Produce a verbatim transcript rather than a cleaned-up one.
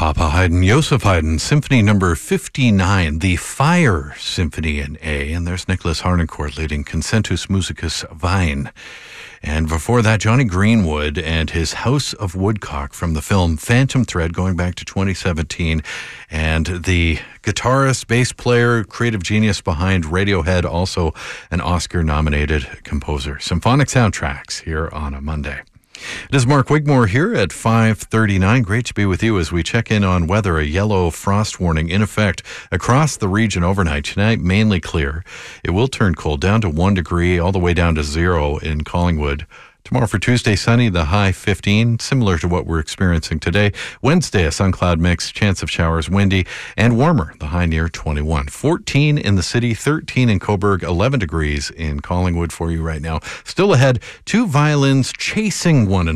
Papa Haydn, Joseph Haydn, Symphony number fifty-nine, the Fire Symphony in A. And there's Nicholas Harnoncourt leading Concentus Musicus Wein. And before that, Johnny Greenwood and his House of Woodcock from the film Phantom Thread, going back to twenty seventeen. And the guitarist, bass player, creative genius behind Radiohead, also an Oscar-nominated composer. Symphonic soundtracks here on a Monday. It is Mark Wigmore here at five thirty-nine. Great to be with you as we check in on weather. A yellow frost warning in effect across the region overnight. Tonight, mainly clear. It will turn cold down to one degree all the way down to zero in Collingwood. Tomorrow for Tuesday, sunny, the high fifteen, similar to what we're experiencing today. Wednesday, a sun-cloud mix, chance of showers, windy, and warmer, the high near twenty-one. fourteen in the city, thirteen in Cobourg, eleven degrees in Collingwood for you right now. Still ahead, two violins chasing one another.